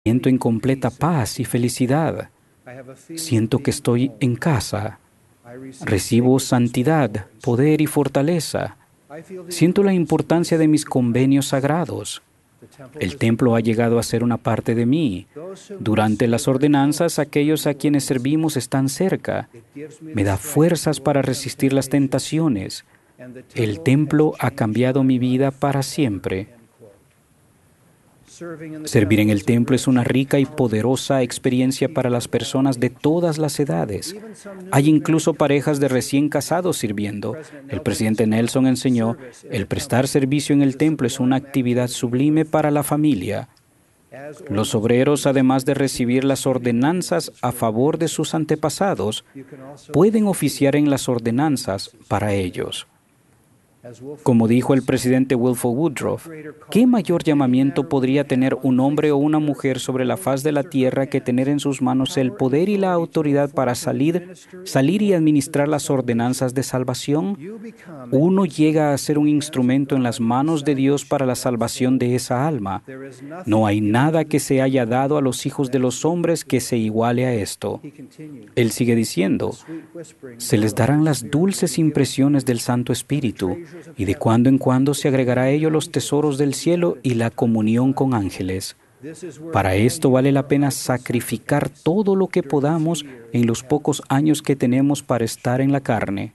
Siento en completa paz y felicidad. Siento que estoy en casa. Recibo santidad, poder y fortaleza. Siento la importancia de mis convenios sagrados. El templo ha llegado a ser una parte de mí. Durante las ordenanzas, aquellos a quienes servimos están cerca. Me da fuerzas para resistir las tentaciones. El templo ha cambiado mi vida para siempre. Servir en el templo es una rica y poderosa experiencia para las personas de todas las edades. Hay incluso parejas de recién casados sirviendo. El presidente Nelson enseñó, el prestar servicio en el templo es una actividad sublime para la familia. Los obreros, además de recibir las ordenanzas a favor de sus antepasados, pueden oficiar en las ordenanzas para ellos. Como dijo el presidente Wilford Woodruff, ¿qué mayor llamamiento podría tener un hombre o una mujer sobre la faz de la tierra que tener en sus manos el poder y la autoridad para salir y administrar las ordenanzas de salvación? Uno llega a ser un instrumento en las manos de Dios para la salvación de esa alma. No hay nada que se haya dado a los hijos de los hombres que se iguale a esto. Él sigue diciendo, se les darán las dulces impresiones del Santo Espíritu, y de cuando en cuando se agregará a ello los tesoros del cielo y la comunión con ángeles. Para esto vale la pena sacrificar todo lo que podamos en los pocos años que tenemos para estar en la carne.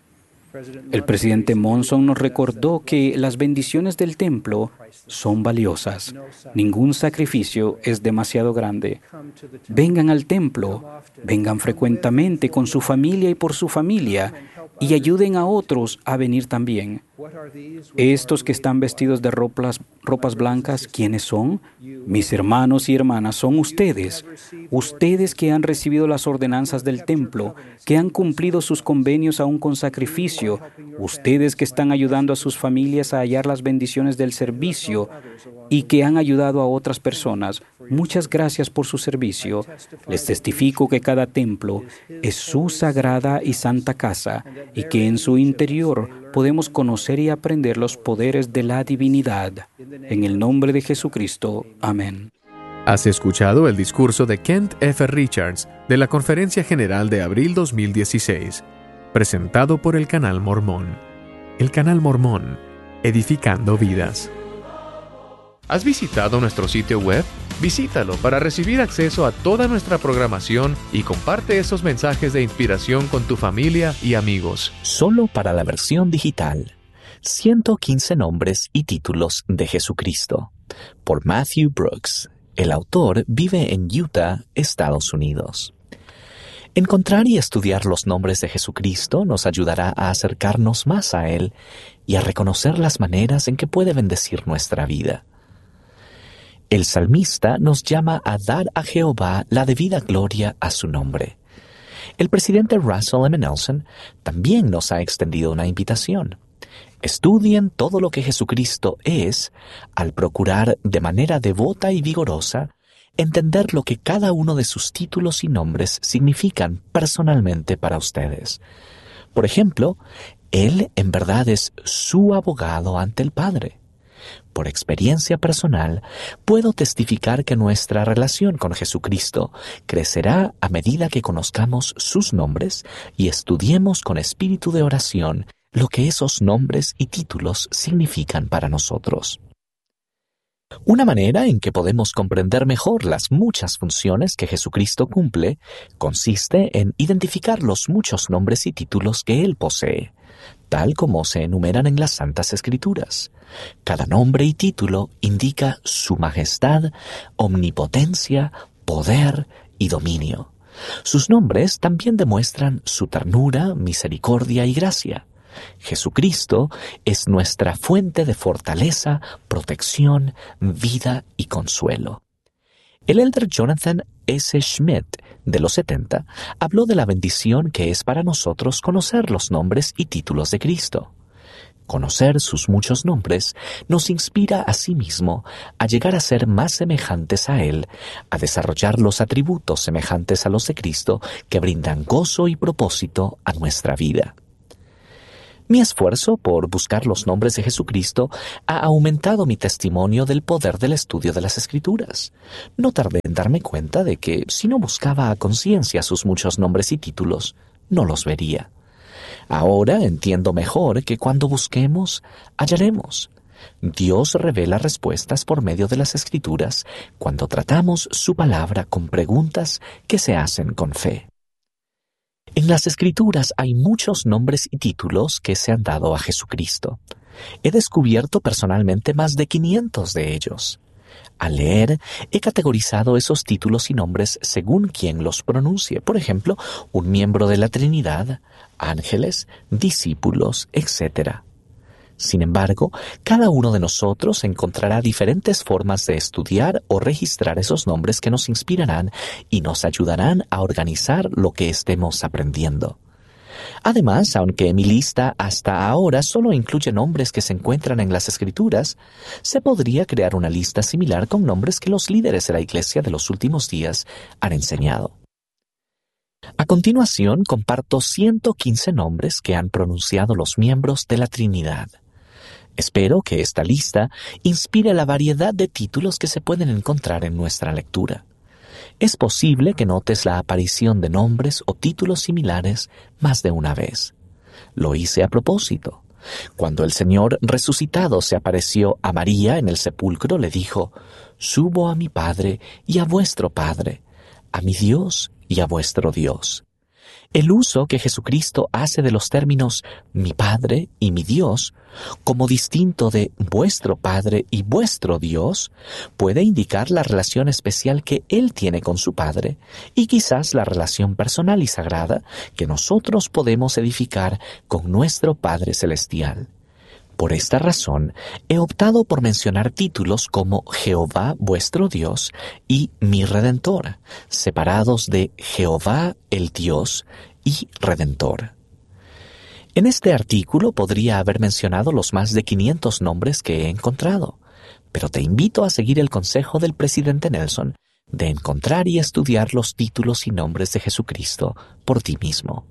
El presidente Monson nos recordó que las bendiciones del templo son valiosas. Ningún sacrificio es demasiado grande. Vengan al templo, vengan frecuentemente con su familia y por su familia, y ayuden a otros a venir también. Estos que están vestidos de ropas blancas, ¿quiénes son? Mis hermanos y hermanas, son ustedes. Ustedes que han recibido las ordenanzas del templo, que han cumplido sus convenios aún con sacrificio. Ustedes que están ayudando a sus familias a hallar las bendiciones del servicio y que han ayudado a otras personas. Muchas gracias por su servicio. Les testifico que cada templo es su sagrada y santa casa y que en su interior podemos conocer y aprender los poderes de la divinidad. En el nombre de Jesucristo. Amén. Has escuchado el discurso de Kent F. Richards de la Conferencia General de abril 2016, presentado por el Canal Mormón. El Canal Mormón, edificando vidas. ¿Has visitado nuestro sitio web? Visítalo para recibir acceso a toda nuestra programación y comparte esos mensajes de inspiración con tu familia y amigos. Solo para la versión digital. 115 nombres y títulos de Jesucristo. Por Matthew Brooks. El autor vive en Utah, Estados Unidos. Encontrar y estudiar los nombres de Jesucristo nos ayudará a acercarnos más a Él y a reconocer las maneras en que puede bendecir nuestra vida. El salmista nos llama a dar a Jehová la debida gloria a su nombre. El presidente Russell M. Nelson también nos ha extendido una invitación. Estudien todo lo que Jesucristo es al procurar de manera devota y vigorosa entender lo que cada uno de sus títulos y nombres significan personalmente para ustedes. Por ejemplo, Él en verdad es su abogado ante el Padre. Por experiencia personal, puedo testificar que nuestra relación con Jesucristo crecerá a medida que conozcamos sus nombres y estudiemos con espíritu de oración lo que esos nombres y títulos significan para nosotros. Una manera en que podemos comprender mejor las muchas funciones que Jesucristo cumple consiste en identificar los muchos nombres y títulos que Él posee, tal como se enumeran en las Santas Escrituras. Cada nombre y título indica su majestad, omnipotencia, poder y dominio. Sus nombres también demuestran su ternura, misericordia y gracia. Jesucristo es nuestra fuente de fortaleza, protección, vida y consuelo. El elder Jonathan S. Schmidt, de los 70, habló de la bendición que es para nosotros conocer los nombres y títulos de Cristo. Conocer sus muchos nombres nos inspira a sí mismo a llegar a ser más semejantes a Él, a desarrollar los atributos semejantes a los de Cristo que brindan gozo y propósito a nuestra vida. Mi esfuerzo por buscar los nombres de Jesucristo ha aumentado mi testimonio del poder del estudio de las Escrituras. No tardé en darme cuenta de que si no buscaba a conciencia sus muchos nombres y títulos, no los vería. Ahora entiendo mejor que cuando busquemos, hallaremos. Dios revela respuestas por medio de las Escrituras cuando tratamos su palabra con preguntas que se hacen con fe. En las Escrituras hay muchos nombres y títulos que se han dado a Jesucristo. He descubierto personalmente más de 500 de ellos. Al leer, he categorizado esos títulos y nombres según quien los pronuncie. Por ejemplo, un miembro de la Trinidad, ángeles, discípulos, etc. Sin embargo, cada uno de nosotros encontrará diferentes formas de estudiar o registrar esos nombres que nos inspirarán y nos ayudarán a organizar lo que estemos aprendiendo. Además, aunque mi lista hasta ahora solo incluye nombres que se encuentran en las Escrituras, se podría crear una lista similar con nombres que los líderes de la Iglesia de los últimos días han enseñado. A continuación, comparto 115 nombres que han pronunciado los miembros de la Trinidad. Espero que esta lista inspire la variedad de títulos que se pueden encontrar en nuestra lectura. Es posible que notes la aparición de nombres o títulos similares más de una vez. Lo hice a propósito. Cuando el Señor resucitado se apareció a María en el sepulcro, le dijo: «Subo a mi Padre y a vuestro Padre, a mi Dios y a vuestro Dios». El uso que Jesucristo hace de los términos «mi Padre» y «mi Dios», como distinto de «vuestro Padre» y «vuestro Dios», puede indicar la relación especial que Él tiene con su Padre y quizás la relación personal y sagrada que nosotros podemos edificar con nuestro Padre Celestial. Por esta razón, he optado por mencionar títulos como Jehová vuestro Dios y mi Redentor, separados de Jehová el Dios y Redentor. En este artículo podría haber mencionado los más de 500 nombres que he encontrado, pero te invito a seguir el consejo del presidente Nelson de encontrar y estudiar los títulos y nombres de Jesucristo por ti mismo.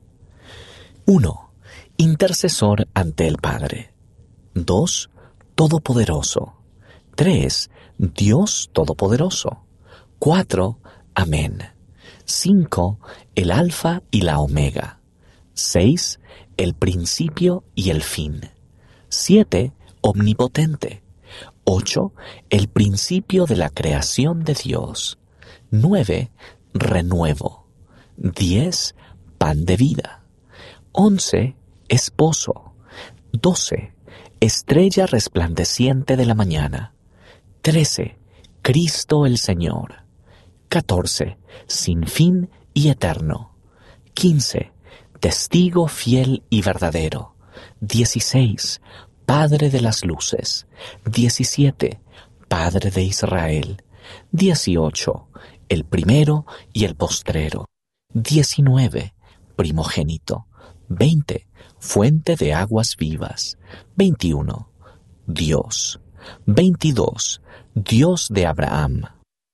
1. Intercesor ante el Padre. 2. Todopoderoso. 3. Dios Todopoderoso. 4. Amén. 5. El Alfa y la Omega. 6. El principio y el fin. 7. Omnipotente. 8. El principio de la creación de Dios. 9. Renuevo. 10. Pan de vida. 11. Esposo. 12. Estrella resplandeciente de la mañana. 13. Cristo el Señor. 14. Sin fin y eterno. 15. Testigo fiel y verdadero. 16. Padre de las luces. 17. Padre de Israel. 18. El primero y el postrero. 19. Primogénito. 20. Fuente de aguas vivas. 21. Dios. 22. Dios de Abraham.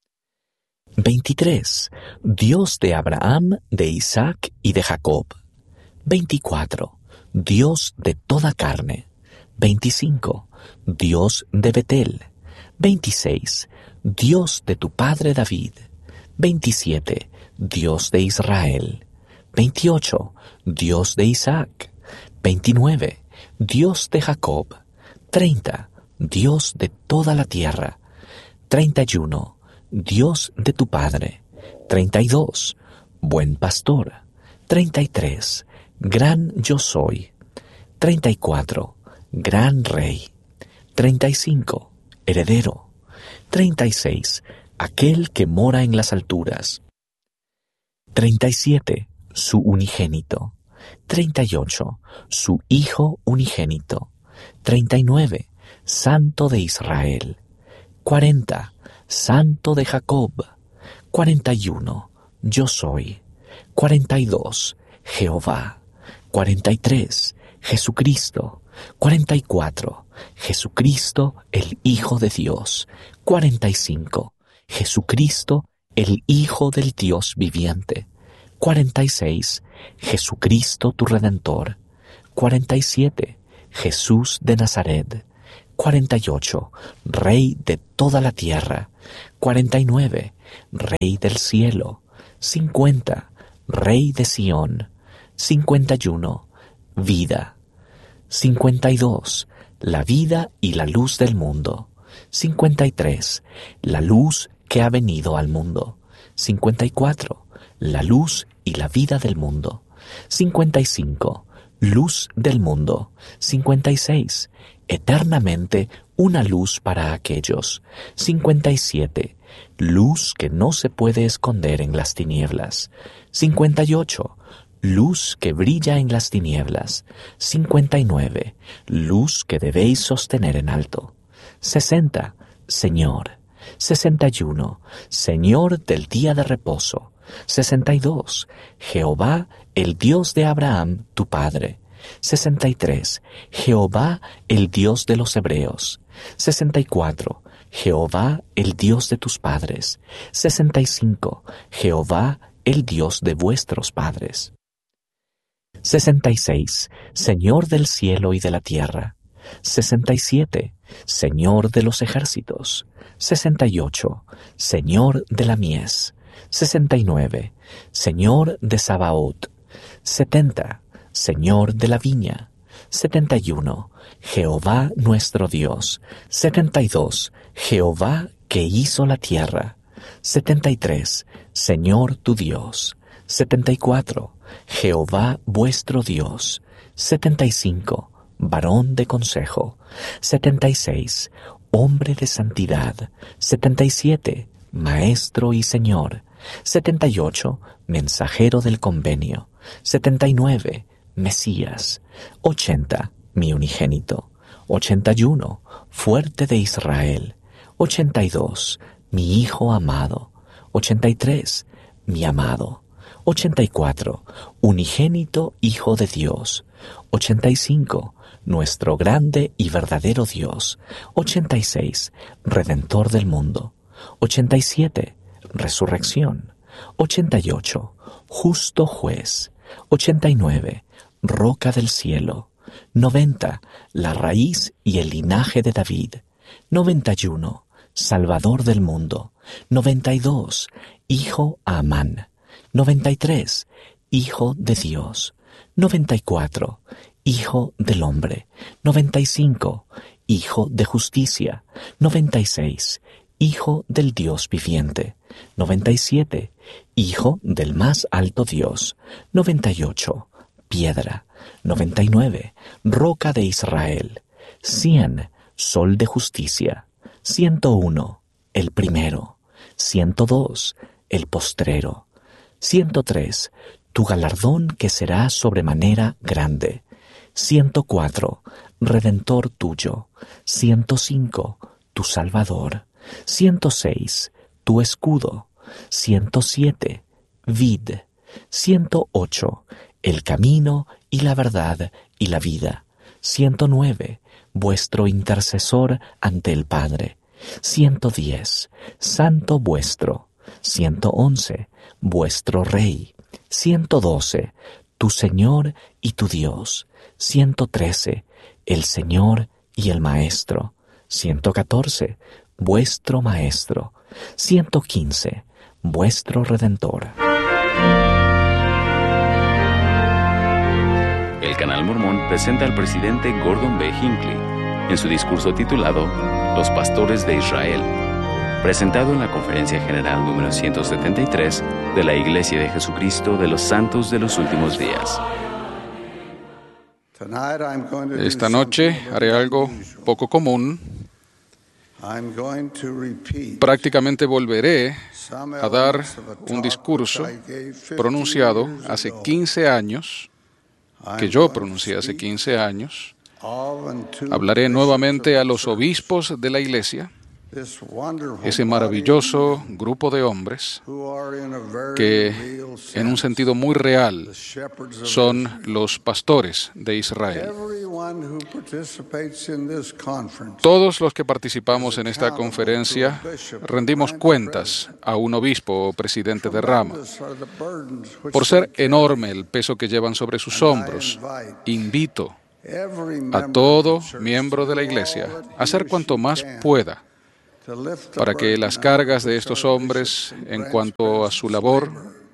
23. Dios de Abraham, de Isaac y de Jacob. 24. Dios de toda carne. 25. Dios de Betel. 26. Dios de tu padre David. 27. Dios de Israel. 28. Dios de Isaac. 29. Dios de Jacob. 30. Dios de toda la tierra. 31. Dios de tu Padre. 32. Buen Pastor. 33. Gran Yo Soy. 34. Gran Rey. 35. Heredero. 36. Aquel que mora en las alturas. 37. Su unigénito. 38. Su Hijo unigénito. 39. Santo de Israel. 40. Santo de Jacob. 41. Yo soy. 42. Jehová. 43. Jesucristo. 44. Jesucristo, el Hijo de Dios. 45. Jesucristo, el Hijo del Dios viviente. 46. Jesucristo tu Redentor. 47. Jesús de Nazaret. 48. Rey de toda la tierra. 49. Rey del cielo. 50. Rey de Sión. 51. Vida. 52. La vida y la luz del mundo. 53. La luz que ha venido al mundo. 54. La luz y la vida del mundo. 55. Luz del mundo. 56. Eternamente una luz para aquellos. 57. Luz que no se puede esconder en las tinieblas. 58. Luz que brilla en las tinieblas. 59. Luz que debéis sostener en alto. 60. Señor. 61. Señor del día de reposo. 62. Jehová, el Dios de Abraham, tu padre. 63. Jehová, el Dios de los hebreos. 64. Jehová, el Dios de tus padres. 65. Jehová, el Dios de vuestros padres. 66. Señor del cielo y de la tierra. 67. Señor de los ejércitos. 68. Señor de la mies. 69. Señor de Sabaoth. 70. Señor de la viña. 71. Jehová nuestro Dios. 72. Jehová que hizo la tierra. 73. Señor tu Dios. 74. Jehová vuestro Dios. 75. Varón de consejo. 76. Hombre de santidad. 77. Maestro y Señor. 78. Mensajero del convenio. 79. Mesías. 80. Mi unigénito. 81. Fuerte de Israel. 82. Mi Hijo amado. 83. Mi amado. 84. Unigénito Hijo de Dios. 85. Nuestro grande y verdadero Dios. 86. Redentor del mundo. 87. Resurrección. 88. Justo juez. 89. Roca del cielo. 90. La raíz y el linaje de David. 91. Salvador del mundo. 92. Hijo a Amán. 93. Hijo de Dios. 94. Hijo del hombre. 95. Hijo de justicia. 96. Hijo del Dios viviente. 97. Hijo del más alto Dios. 98. Piedra. 99. Roca de Israel. 100. Sol de justicia. 101. El primero. 102. El postrero. 103. Tu galardón que será sobremanera grande. 104. Redentor tuyo. 105. Tu Salvador. 106. Tu escudo. 107. Vid. 108. El camino y la verdad y la vida. 109. Vuestro intercesor ante el Padre. 110. Santo vuestro. 111. Vuestro Rey. 112. Tu Señor y tu Dios. 113. El Señor y el Maestro. 114. Vuestro Maestro. 115. Vuestro Redentor. El Canal Mormón presenta al presidente Gordon B. Hinckley en su discurso titulado Los Pastores de Israel, presentado en la Conferencia General número 173 de la Iglesia de Jesucristo de los Santos de los Últimos Días. Esta noche haré algo poco común. Prácticamente volveré a dar un discurso pronunciado hace 15 años, que yo pronuncié hace 15 años. Hablaré nuevamente a los obispos de la Iglesia ese maravilloso grupo de hombres que, en un sentido muy real, son los pastores de Israel. Todos los que participamos en esta conferencia rendimos cuentas a un obispo o presidente de rama. Por ser enorme el peso que llevan sobre sus hombros, invito a todo miembro de la Iglesia a hacer cuanto más pueda para que las cargas de estos hombres en cuanto a su labor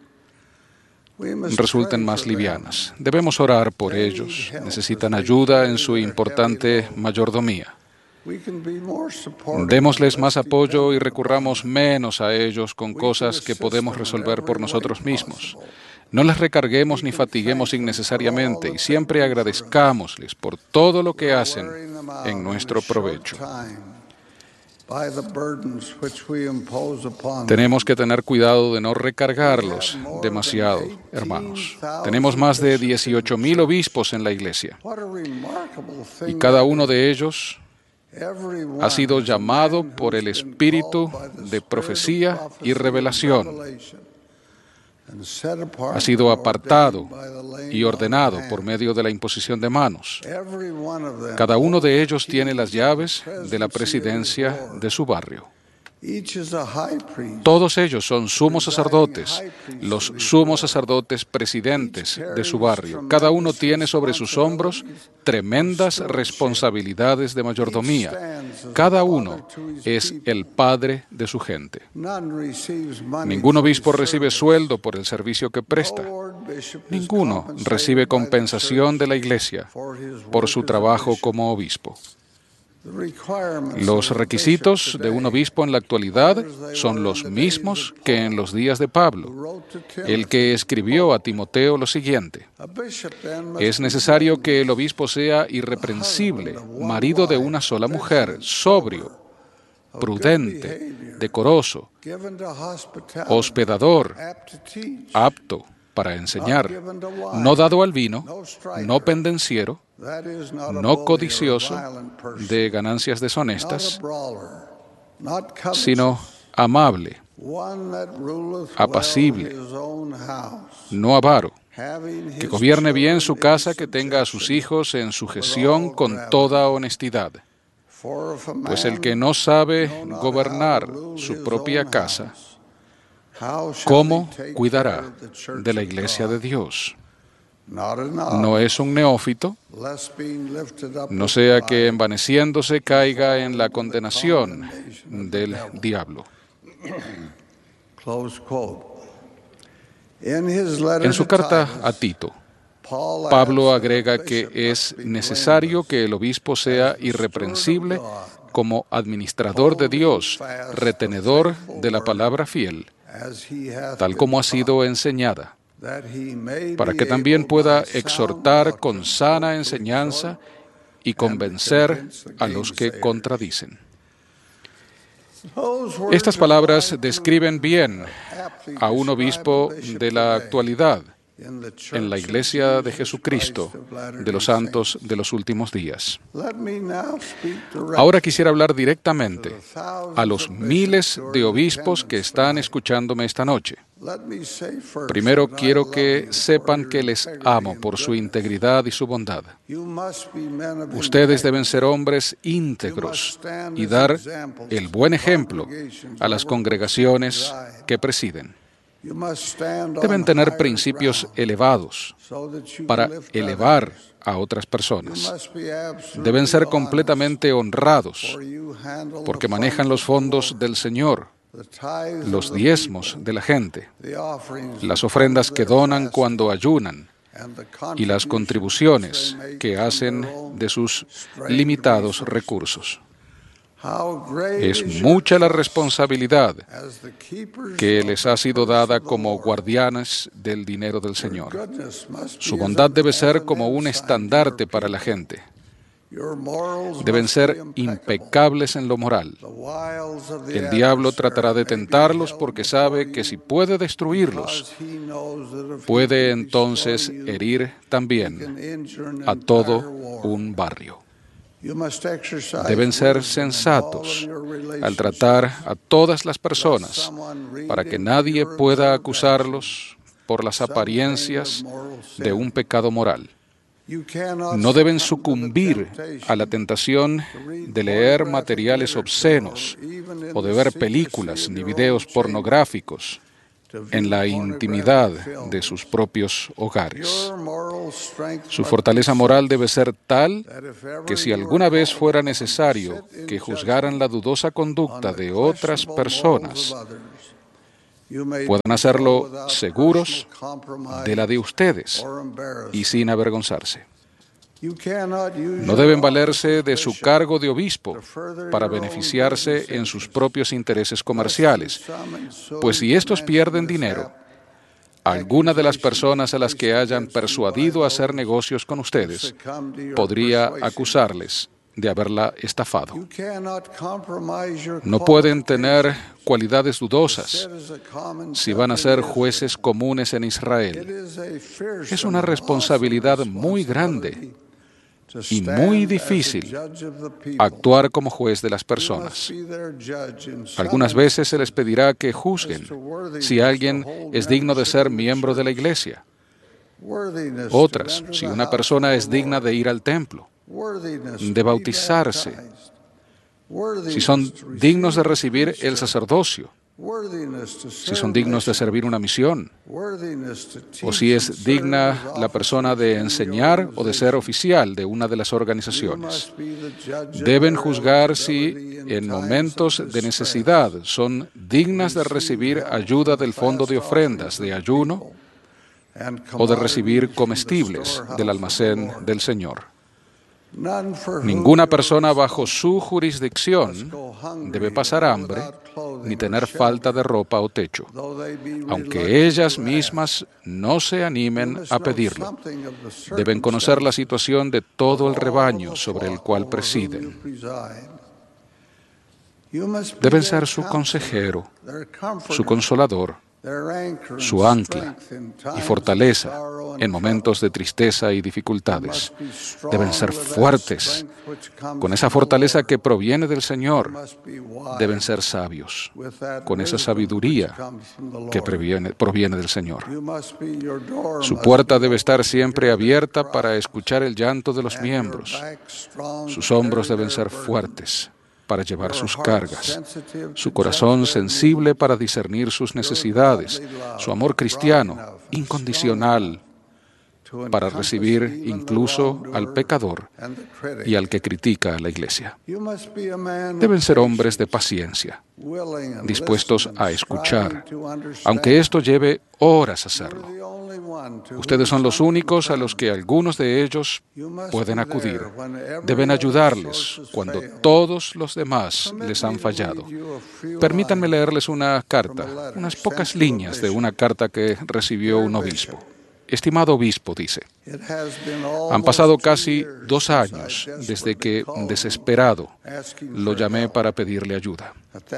resulten más livianas. Debemos orar por ellos. Necesitan ayuda en su importante mayordomía. Démosles más apoyo y recurramos menos a ellos con cosas que podemos resolver por nosotros mismos. No les recarguemos ni fatiguemos innecesariamente y siempre agradezcámosles por todo lo que hacen en nuestro provecho. Tenemos que tener cuidado de no recargarlos demasiado, hermanos. Tenemos más de 18,000 obispos en la Iglesia y cada uno de ellos ha sido llamado por el Espíritu de profecía y revelación. Ha sido apartado y ordenado por medio de la imposición de manos. Cada uno de ellos tiene las llaves de la presidencia de su barrio. Todos ellos son sumos sacerdotes, los sumos sacerdotes presidentes de su barrio. Cada uno tiene sobre sus hombros tremendas responsabilidades de mayordomía. Cada uno es el padre de su gente. Ningún obispo recibe sueldo por el servicio que presta. Ninguno recibe compensación de la Iglesia por su trabajo como obispo. Los requisitos de un obispo en la actualidad son los mismos que en los días de Pablo, el que escribió a Timoteo lo siguiente: es necesario que el obispo sea irreprensible, marido de una sola mujer, sobrio, prudente, decoroso, hospedador, apto para enseñar, no dado al vino, no pendenciero, no codicioso de ganancias deshonestas, sino amable, apacible, no avaro, que gobierne bien su casa, que tenga a sus hijos en sujeción con toda honestidad. Pues el que no sabe gobernar su propia casa, ¿cómo cuidará de la Iglesia de Dios? No es un neófito, no sea que envaneciéndose caiga en la condenación del diablo. En su carta a Tito, Pablo agrega que es necesario que el obispo sea irreprensible como administrador de Dios, retenedor de la palabra fiel, tal como ha sido enseñada, para que también pueda exhortar con sana enseñanza y convencer a los que contradicen. Estas palabras describen bien a un obispo de la actualidad en la Iglesia de Jesucristo de los santos de los últimos días. Ahora quisiera hablar directamente a los miles de obispos que están escuchándome esta noche. Primero quiero que sepan que les amo por su integridad y su bondad. Ustedes deben ser hombres íntegros y dar el buen ejemplo a las congregaciones que presiden. Deben tener principios elevados para elevar a otras personas. Deben ser completamente honrados porque manejan los fondos del Señor, los diezmos de la gente, las ofrendas que donan cuando ayunan y las contribuciones que hacen de sus limitados recursos. Es mucha la responsabilidad que les ha sido dada como guardianes del dinero del Señor. Su bondad debe ser como un estandarte para la gente. Deben ser impecables en lo moral. El diablo tratará de tentarlos porque sabe que si puede destruirlos, puede entonces herir también a todo un barrio. Deben ser sensatos al tratar a todas las personas para que nadie pueda acusarlos por las apariencias de un pecado moral. No deben sucumbir a la tentación de leer materiales obscenos o de ver películas ni videos pornográficos en la intimidad de sus propios hogares. Su fortaleza moral debe ser tal que si alguna vez fuera necesario que juzgaran la dudosa conducta de otras personas, puedan hacerlo seguros de la de ustedes y sin avergonzarse. No deben valerse de su cargo de obispo para beneficiarse en sus propios intereses comerciales, pues si estos pierden dinero, alguna de las personas a las que hayan persuadido a hacer negocios con ustedes podría acusarles de haberla estafado. No pueden tener cualidades dudosas si van a ser jueces comunes en Israel. Es una responsabilidad muy grande y muy difícil actuar como juez de las personas. Algunas veces se les pedirá que juzguen si alguien es digno de ser miembro de la iglesia. Otras, si una persona es digna de ir al templo, de bautizarse, si son dignos de recibir el sacerdocio, si son dignos de servir una misión, o si es digna la persona de enseñar o de ser oficial de una de las organizaciones. Deben juzgar si en momentos de necesidad son dignas de recibir ayuda del fondo de ofrendas de ayuno o de recibir comestibles del almacén del Señor. Ninguna persona bajo su jurisdicción debe pasar hambre ni tener falta de ropa o techo, aunque ellas mismas no se animen a pedirlo. Deben conocer la situación de todo el rebaño sobre el cual presiden. Deben ser su consejero, su consolador, su ancla y fortaleza en momentos de tristeza y dificultades. Deben ser fuertes, con esa fortaleza que proviene del Señor. Deben ser sabios, con esa sabiduría que proviene del Señor. Su puerta debe estar siempre abierta para escuchar el llanto de los miembros. Sus hombros deben ser fuertes para llevar sus cargas, su corazón sensible para discernir sus necesidades, su amor cristiano incondicional para recibir incluso al pecador y al que critica a la iglesia. Deben ser hombres de paciencia, dispuestos a escuchar, aunque esto lleve horas hacerlo. Ustedes son los únicos a los que algunos de ellos pueden acudir. Deben ayudarles cuando todos los demás les han fallado. Permítanme leerles una carta, unas pocas líneas de una carta que recibió un obispo. Estimado obispo, dice, han pasado casi 2 años desde que, desesperado, lo llamé para pedirle ayuda.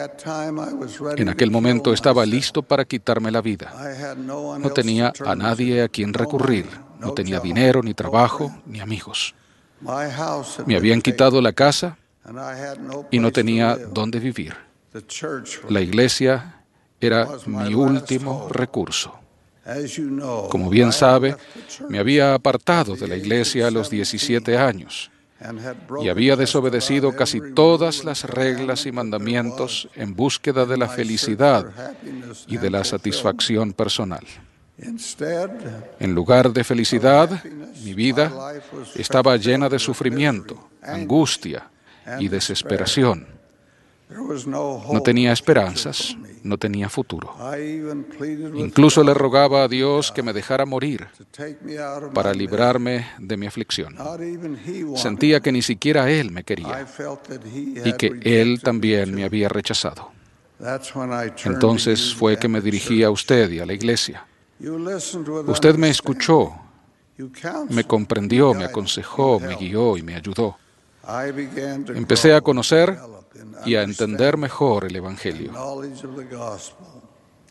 En aquel momento estaba listo para quitarme la vida. No tenía a nadie a quien recurrir. No tenía dinero, ni trabajo, ni amigos. Me habían quitado la casa y no tenía dónde vivir. La iglesia era mi último recurso. Como bien sabe, me había apartado de la iglesia a los 17 años y había desobedecido casi todas las reglas y mandamientos en búsqueda de la felicidad y de la satisfacción personal. En lugar de felicidad, mi vida estaba llena de sufrimiento, angustia y desesperación. No tenía esperanzas, no tenía futuro. Incluso le rogaba a Dios que me dejara morir para librarme de mi aflicción. Sentía que ni siquiera Él me quería y que Él también me había rechazado. Entonces fue que me dirigí a usted y a la iglesia. Usted me escuchó, me comprendió, me aconsejó, me guió y me ayudó. Empecé a conocer y a entender mejor el Evangelio.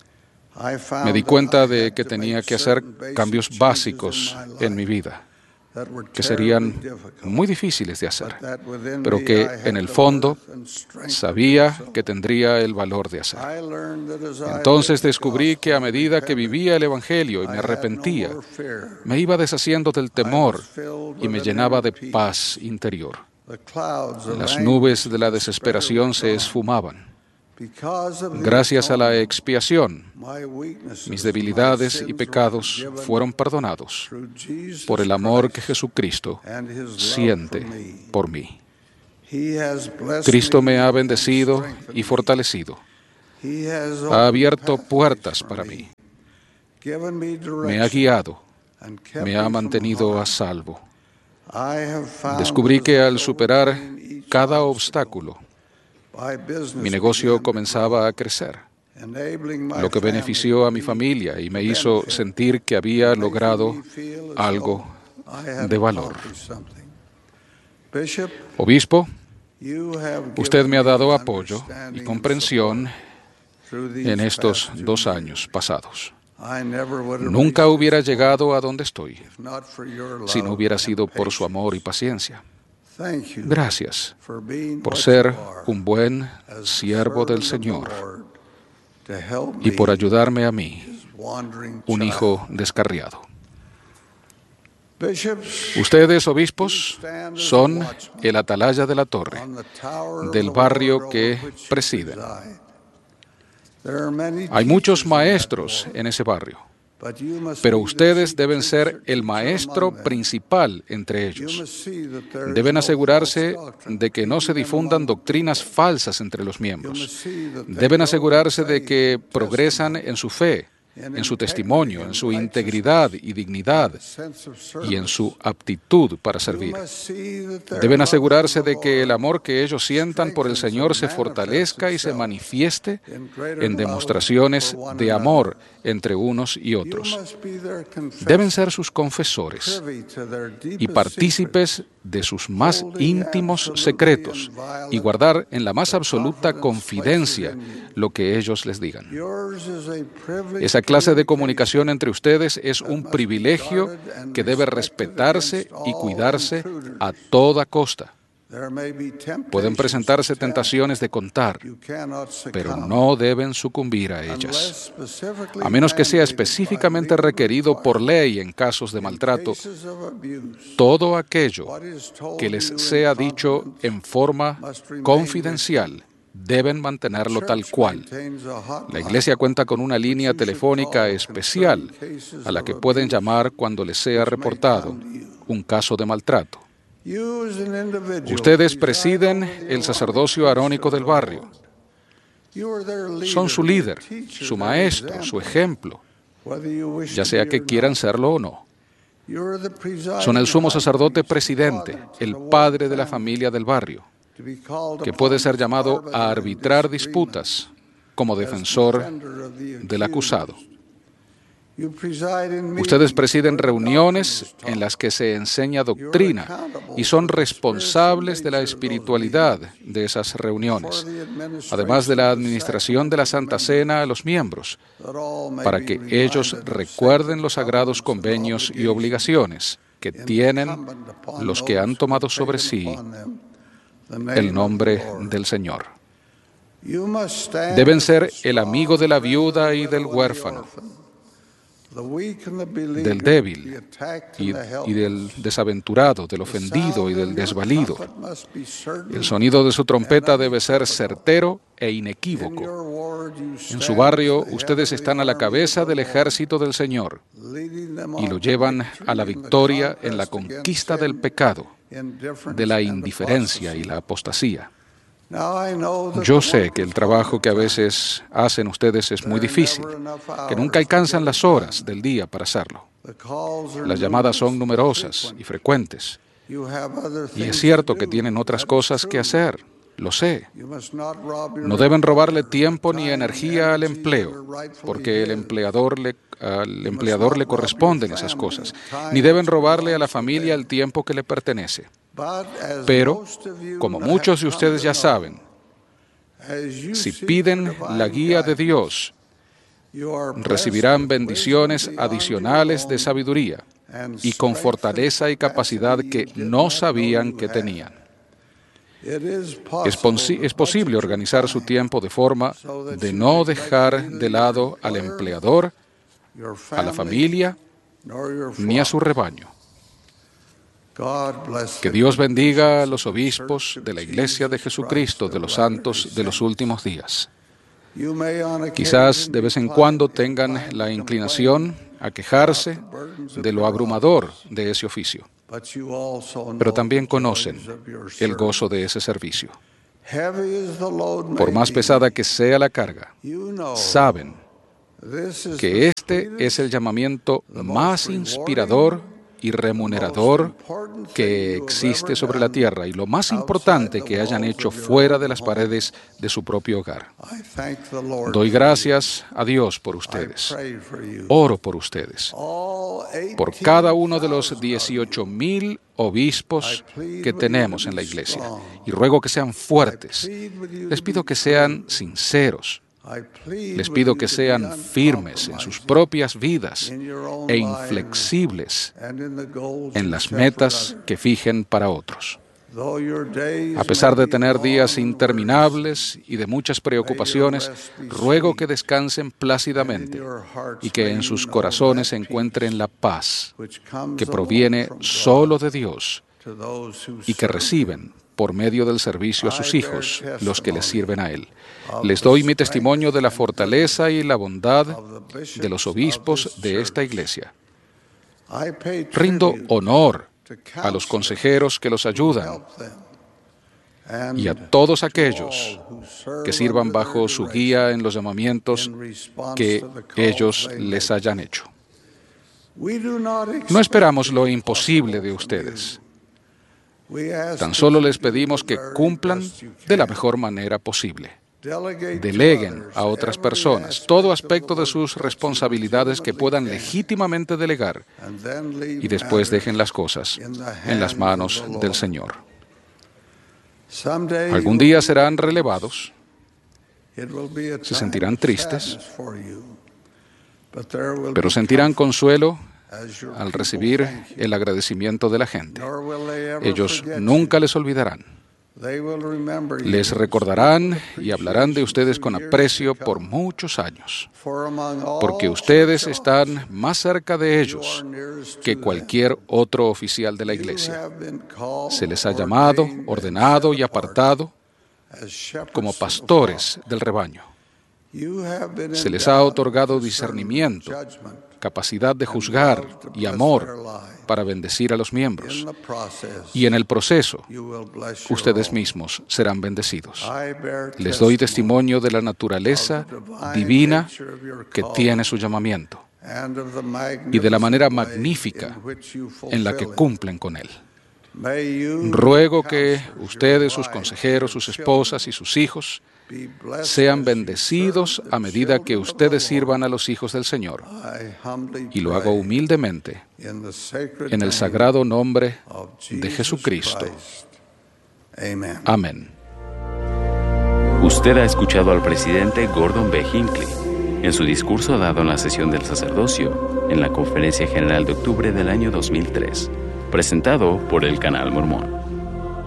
Me di cuenta de que tenía que hacer cambios básicos en mi vida. que serían muy difíciles de hacer, pero que en el fondo sabía que tendría el valor de hacer. Entonces descubrí que a medida que vivía el Evangelio y me arrepentía, me iba deshaciendo del temor y me llenaba de paz interior. Las nubes de la desesperación se esfumaban. Gracias a la expiación, mis debilidades y pecados fueron perdonados por el amor que Jesucristo siente por mí. Cristo me ha bendecido y fortalecido. Ha abierto puertas para mí. Me ha guiado. Me ha mantenido a salvo. Descubrí que al superar cada obstáculo, mi negocio comenzaba a crecer, lo que benefició a mi familia y me hizo sentir que había logrado algo de valor. Obispo, usted me ha dado apoyo y comprensión en estos 2 años pasados. Nunca hubiera llegado a donde estoy si no hubiera sido por su amor y paciencia. Gracias por ser un buen siervo del Señor y por ayudarme a mí, un hijo descarriado. Ustedes, obispos, son el atalaya de la torre del barrio que presiden. Hay muchos maestros en ese barrio, pero ustedes deben ser el maestro principal entre ellos. Deben asegurarse de que no se difundan doctrinas falsas entre los miembros. Deben asegurarse de que progresan en su fe, en su testimonio, en su integridad y dignidad y en su aptitud para servir. Deben asegurarse de que el amor que ellos sientan por el Señor se fortalezca y se manifieste en demostraciones de amor entre unos y otros. Deben ser sus confesores y partícipes de sus más íntimos secretos y guardar en la más absoluta confidencia lo que ellos les digan. Esa clase de comunicación entre ustedes es un privilegio que debe respetarse y cuidarse a toda costa. Pueden presentarse tentaciones de contar, pero no deben sucumbir a ellas. A menos que sea específicamente requerido por ley en casos de maltrato, todo aquello que les sea dicho en forma confidencial deben mantenerlo tal cual. La Iglesia cuenta con una línea telefónica especial a la que pueden llamar cuando les sea reportado un caso de maltrato. Ustedes presiden el sacerdocio arónico del barrio. Son su líder, su maestro, su ejemplo, ya sea que quieran serlo o no. Son el sumo sacerdote presidente, el padre de la familia del barrio, que puede ser llamado a arbitrar disputas como defensor del acusado. Ustedes presiden reuniones en las que se enseña doctrina y son responsables de la espiritualidad de esas reuniones, además de la administración de la Santa Cena a los miembros, para que ellos recuerden los sagrados convenios y obligaciones que tienen los que han tomado sobre sí el nombre del Señor. Deben ser el amigo de la viuda y del huérfano, del débil y del desaventurado, del ofendido y del desvalido. El sonido de su trompeta debe ser certero e inequívoco. En su barrio, ustedes están a la cabeza del ejército del Señor y lo llevan a la victoria en la conquista del pecado, de la indiferencia y la apostasía. Yo sé que el trabajo que a veces hacen ustedes es muy difícil, que nunca alcanzan las horas del día para hacerlo. Las llamadas son numerosas y frecuentes. Y es cierto que tienen otras cosas que hacer, lo sé. No deben robarle tiempo ni energía al empleo, porque al empleador le corresponden esas cosas. Ni deben robarle a la familia el tiempo que le pertenece. Pero, como muchos de ustedes ya saben, si piden la guía de Dios, recibirán bendiciones adicionales de sabiduría y con fortaleza y capacidad que no sabían que tenían. Es posible organizar su tiempo de forma de no dejar de lado al empleador, a la familia, ni a su rebaño. Que Dios bendiga a los obispos de la Iglesia de Jesucristo de los Santos de los Últimos Días. Quizás de vez en cuando tengan la inclinación a quejarse de lo abrumador de ese oficio, pero también conocen el gozo de ese servicio. Por más pesada que sea la carga, saben que este es el llamamiento más inspirador y remunerador que existe sobre la tierra y lo más importante que hayan hecho fuera de las paredes de su propio hogar. Doy gracias a Dios por ustedes. Oro por ustedes. Por cada uno de los 18,000 obispos que tenemos en la iglesia. Y ruego que sean fuertes. Les pido que sean sinceros. Les pido que sean firmes en sus propias vidas e inflexibles en las metas que fijen para otros. A pesar de tener días interminables y de muchas preocupaciones, ruego que descansen plácidamente y que en sus corazones encuentren la paz que proviene solo de Dios y que reciben por medio del servicio a sus hijos, los que les sirven a Él. Les doy mi testimonio de la fortaleza y la bondad de los obispos de esta iglesia. Rindo honor a los consejeros que los ayudan y a todos aquellos que sirvan bajo su guía en los llamamientos que ellos les hayan hecho. No esperamos lo imposible de ustedes. Tan solo les pedimos que cumplan de la mejor manera posible. Deleguen a otras personas todo aspecto de sus responsabilidades que puedan legítimamente delegar y después dejen las cosas en las manos del Señor. Algún día serán relevados, se sentirán tristes, pero sentirán consuelo al recibir el agradecimiento de la gente. Ellos nunca les olvidarán. Les recordarán y hablarán de ustedes con aprecio por muchos años, porque ustedes están más cerca de ellos que cualquier otro oficial de la iglesia. Se les ha llamado, ordenado y apartado como pastores del rebaño. Se les ha otorgado discernimiento, capacidad de juzgar y amor para bendecir a los miembros. Y en el proceso, ustedes mismos serán bendecidos. Les doy testimonio de la naturaleza divina que tiene su llamamiento y de la manera magnífica en la que cumplen con él. Ruego que ustedes, sus consejeros, sus esposas y sus hijos sean bendecidos a medida que ustedes sirvan a los hijos del Señor. Y lo hago humildemente en el sagrado nombre de Jesucristo. Amén. Usted ha escuchado al presidente Gordon B. Hinckley en su discurso dado en la sesión del sacerdocio en la Conferencia General de octubre del año 2003, presentado por el Canal Mormón.